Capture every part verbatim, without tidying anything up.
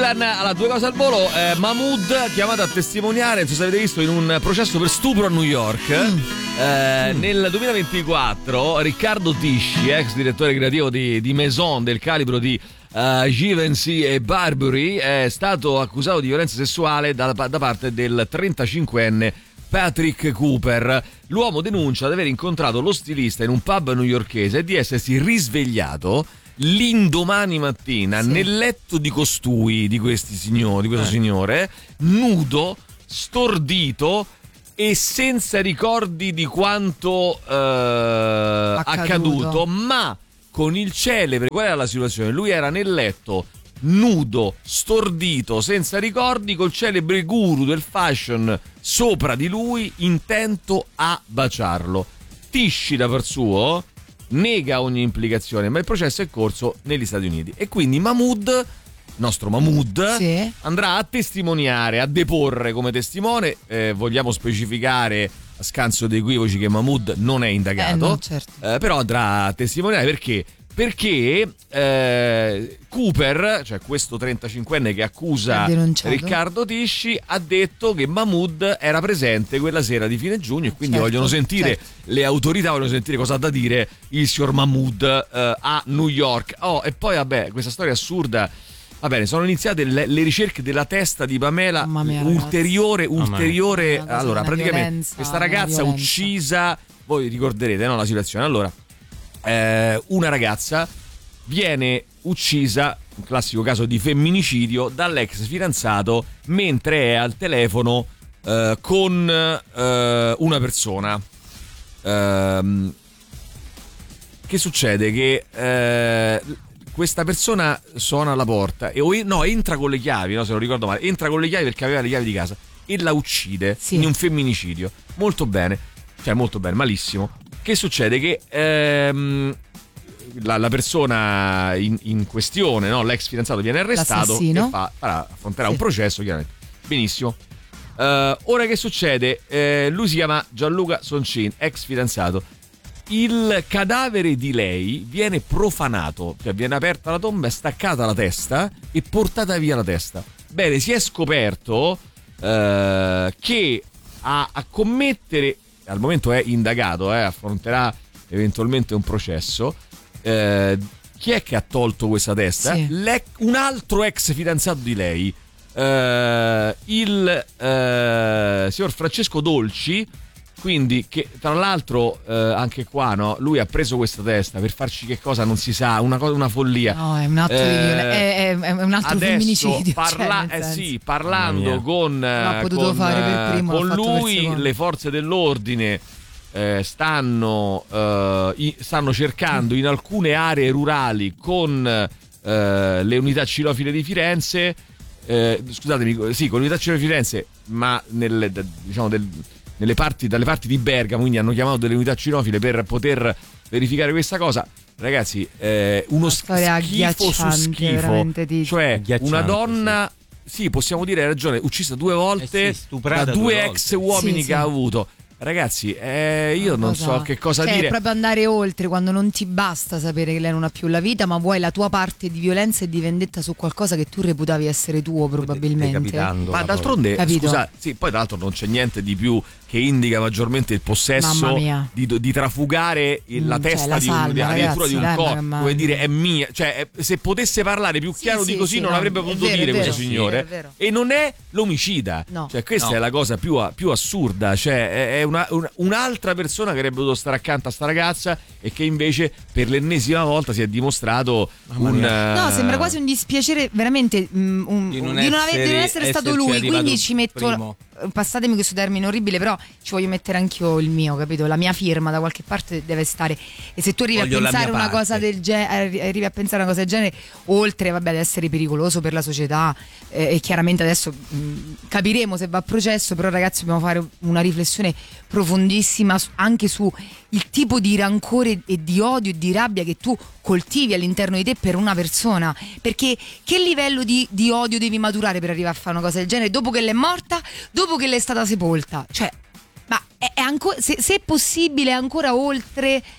Jordan, alla due cose al volo. eh, Mahmood chiamato a testimoniare, non so se avete visto, in un processo per stupro a New York. mm. Eh, mm. Nel duemilaventiquattro Riccardo Tisci, ex direttore creativo di, di Maison, del calibro di uh, Givenchy e Burberry, è stato accusato di violenza sessuale da, da parte del trentacinquenne Patrick Cooper. L'uomo denuncia di aver incontrato lo stilista in un pub newyorkese e di essersi risvegliato l'indomani mattina, sì, nel letto di costui, di questi signori, di questo eh. signore, nudo, stordito e senza ricordi di quanto eh, accaduto. accaduto, ma con il celebre. Qual era la situazione? Lui era nel letto nudo, stordito, senza ricordi, col celebre guru del fashion sopra di lui, intento a baciarlo. Tisci, da par suo, nega ogni implicazione, ma il processo è corso negli Stati Uniti e quindi Mahmood, nostro Mahmood, sì, andrà a testimoniare, a deporre come testimone. Eh, vogliamo specificare, a scanso di equivoci, che Mahmood non è indagato, eh no, certo. eh, però andrà a testimoniare perché perché eh, Cooper, cioè questo trentacinquenne che accusa Riccardo Tisci, ha detto che Mahmood era presente quella sera di fine giugno e quindi certo, vogliono sentire, certo, le autorità vogliono sentire cosa ha da dire il signor Mahmood eh, a New York. Oh, e poi vabbè, questa storia assurda. Va bene, sono iniziate le, le ricerche della testa di Pamela, mia, ulteriore, ulteriore. Mia, allora, praticamente violenza, questa ragazza uccisa, voi ricorderete, no, la situazione. Allora, eh, una ragazza viene uccisa, un classico caso di femminicidio, dall'ex fidanzato mentre è al telefono eh, con eh, una persona. Eh, che succede? Che eh, questa persona suona alla porta e o, no, entra con le chiavi, no, se non ricordo male, entra con le chiavi perché aveva le chiavi di casa e la uccide, sì, in un femminicidio. Molto bene, cioè molto bene, malissimo. Che succede? Che ehm, la, la persona in, in questione, no, l'ex fidanzato, viene arrestato e fa, farà, affronterà sì. un processo, chiaramente. Benissimo. Uh, ora che succede? Uh, lui si chiama Gianluca Soncin, ex fidanzato. Il cadavere di lei viene profanato, cioè viene aperta la tomba, è staccata la testa e portata via la testa. Bene, si è scoperto uh, che a, a commettere, al momento è indagato, eh, affronterà eventualmente un processo. Eh, chi è che ha tolto questa testa? Sì. Un altro ex fidanzato di lei, eh, il eh, signor Francesco Dolci. Quindi, che tra l'altro eh, anche qua, no, lui ha preso questa testa per farci che cosa non si sa, una cosa, una follia. No, è un atto eh, di violenza, è, è un altro femminicidio. Parla- cioè, eh sì, parlando con, l'ha potuto con, fare per primo, con lui, le forze dell'ordine eh, stanno, eh, i, stanno cercando in alcune aree rurali con eh, le unità cinofile di Firenze, eh, scusatemi, sì, con le unità cinofile di Firenze, ma nel, diciamo del nelle parti, dalle parti di Bergamo, quindi hanno chiamato delle unità cinofile per poter verificare questa cosa. Ragazzi, eh, uno schifo su schifo, cioè una donna, sì, possiamo dire, hai ragione, uccisa due volte eh sì, da due, due ex uomini sì, che sì. ha avuto. Ragazzi, eh, io non cosa, so che cosa cioè, dire. È proprio andare oltre, quando non ti basta sapere che lei non ha più la vita, ma vuoi la tua parte di violenza e di vendetta su qualcosa che tu reputavi essere tuo, probabilmente. Ma d'altronde, Capito? scusa, sì, poi tra l'altro non c'è niente di più che indica maggiormente il possesso di, di trafugare la mm, testa cioè, la salma, di, addirittura di un corpo, come dire, è mia, cioè è, se potesse parlare più chiaro sì, di così sì, non no, avrebbe potuto vero, dire questo signore, sì, e non è l'omicida, no. Cioè questa no. è la cosa più, più assurda, cioè è, è una, una, un'altra persona che avrebbe dovuto stare accanto a sta ragazza e che invece per l'ennesima volta si è dimostrato un no, sembra quasi un dispiacere veramente um, un, di, non di, non essere, di non essere stato lui, quindi ci metto primo. Passatemi questo termine orribile, però ci voglio mettere anch'io il mio, capito? La mia firma da qualche parte deve stare. E se tu arrivi voglio a pensare una parte. cosa del genere, arrivi a pensare una cosa del genere, oltre vabbè ad essere pericoloso per la società, eh, e chiaramente adesso mh, capiremo se va a processo, però ragazzi dobbiamo fare una riflessione profondissima anche su il tipo di rancore e di odio e di rabbia che tu coltivi all'interno di te per una persona, perché che livello di, di odio devi maturare per arrivare a fare una cosa del genere dopo che l'è morta, dopo che l'è stata sepolta, cioè ma è, è ancora, se, se è possibile, ancora oltre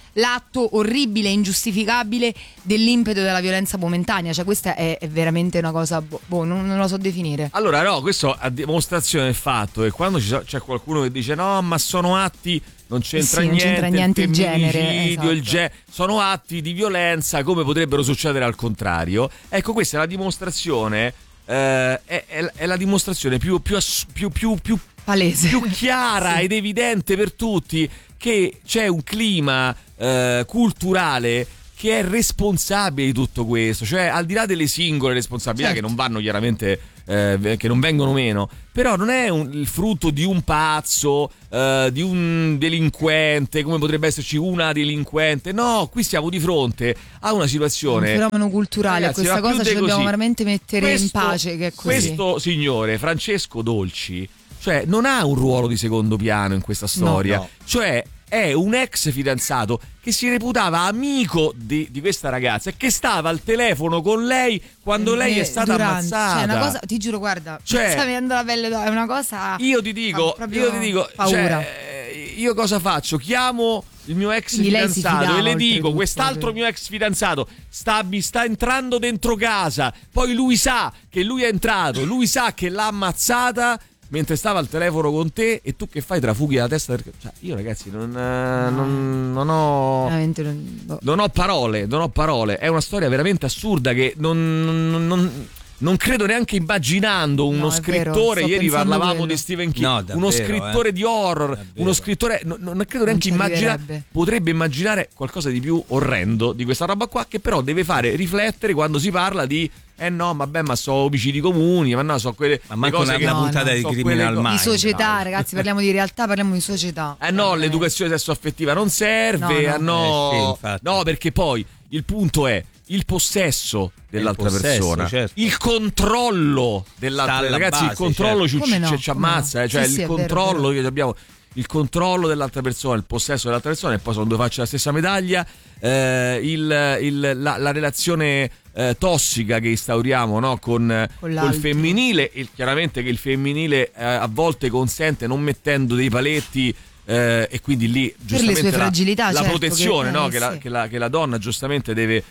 l'atto orribile e ingiustificabile dell'impeto della violenza momentanea. Cioè questa è, è veramente una cosa, boh, non, non lo so definire. Allora no, questo a dimostrazione del fatto che quando ci so, c'è qualcuno che dice no ma sono atti, non c'entra, sì, niente, non c'entra niente il genere, esatto. il ge- sono atti di violenza come potrebbero succedere al contrario. Ecco, questa è la dimostrazione, eh, è, è, è la dimostrazione più, più, più, più, più palese, più chiara sì. ed evidente per tutti che c'è un clima eh, culturale che è responsabile di tutto questo, cioè al di là delle singole responsabilità, certo, che non vanno chiaramente, eh, che non vengono meno, però non è un, il frutto di un pazzo, eh, di un delinquente, come potrebbe esserci una delinquente. No, qui siamo di fronte a una situazione, un fenomeno culturale. Ragazzi, questa cosa ci dobbiamo veramente mettere questo, in pace, che è così. Questo signore Francesco Dolci, cioè non ha un ruolo di secondo piano in questa storia, no, no. Cioè è un ex fidanzato che si reputava amico di, di questa ragazza e che stava al telefono con lei quando lei è stata durante, ammazzata. Cioè, una cosa, ti giuro, guarda, cioè, mi sta venendo la pelle d'oca, è una cosa. Io ti dico, io ti dico, paura. Cioè, io cosa faccio? Chiamo il mio ex Quindi fidanzato e le dico: quest'altro mio ex fidanzato sta, mi sta entrando dentro casa. Poi lui sa che lui è entrato, lui sa che l'ha ammazzata mentre stava al telefono con te, e tu che fai? Trafughi la testa perché... Cioè, io ragazzi non, no. non, non ho non... non ho parole, non ho parole. È una storia veramente assurda che non, non, non, non credo neanche immaginando uno no, scrittore. Ieri parlavamo quello. di Stephen King, no, davvero, uno scrittore eh. di horror, davvero. uno scrittore, no, non credo neanche immaginare, potrebbe immaginare qualcosa di più orrendo di questa roba qua, che però deve fare riflettere quando si parla di eh no, vabbè, ma so omicidi comuni, ma no, so quelle ma manco cose una, che una no, puntata no, di so Criminal Minds. Di società, no. Ragazzi, parliamo di realtà, parliamo di società. Eh no, eh. l'educazione sessuaffettiva non serve, no, no. Eh, sì, no, perché poi il punto è il possesso dell'altra il possesso, persona, certo. il controllo dell'altra, ragazzi, base, il controllo certo. ci, no? ci, ci ammazza, no? cioè sì, il sì, controllo vero, che abbiamo, il controllo dell'altra persona, il possesso dell'altra persona, e poi sono due facce della stessa medaglia. Eh, il, il, la, la relazione eh, tossica che instauriamo, no? con, con il femminile, e chiaramente che il femminile eh, a volte consente, non mettendo dei paletti, eh, e quindi lì giustamente per le sue fragilità, la, certo, la protezione, che, no? eh, che, sì. la, che, la, che la donna giustamente deve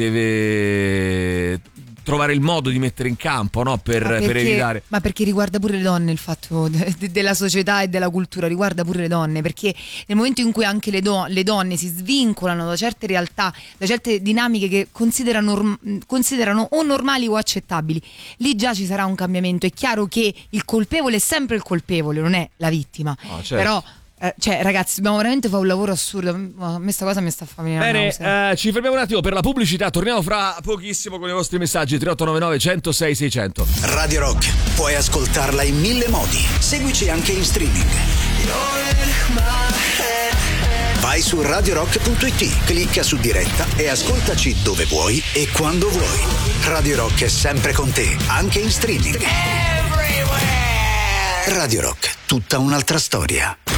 deve trovare il modo di mettere in campo, no? per, perché, per evitare. Ma perché riguarda pure le donne il fatto de- de- della società e della cultura, riguarda pure le donne, perché nel momento in cui anche le, do- le donne si svincolano da certe realtà, da certe dinamiche che considerano, norm- considerano o normali o accettabili, lì già ci sarà un cambiamento. È chiaro che il colpevole è sempre il colpevole, non è la vittima, oh, certo. però Eh, cioè ragazzi, dobbiamo veramente fare un lavoro assurdo. A me sta cosa mi sta facendo bene. Eh, ci fermiamo un attimo per la pubblicità, torniamo fra pochissimo con i vostri messaggi. Tre otto nove nove uno zero sei sei zero zero. Radio Rock, puoi ascoltarla in mille modi. Seguici anche in streaming. Vai su radio rock punto it, clicca su diretta e ascoltaci dove vuoi e quando vuoi. Radio Rock è sempre con te, anche in streaming. Radio Rock, tutta un'altra storia.